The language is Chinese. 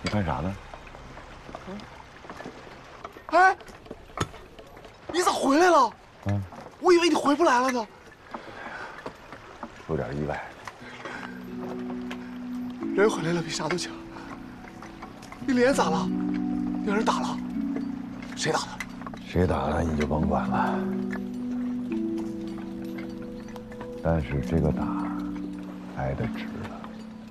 你干啥呢？ 哎，你咋回来了？ 嗯， 我以为你回不来了呢。 有点意外。 人回来了比啥都强。你脸咋了？让人打了？谁打的？ 谁打了你就甭管了。但是这个打挨得值。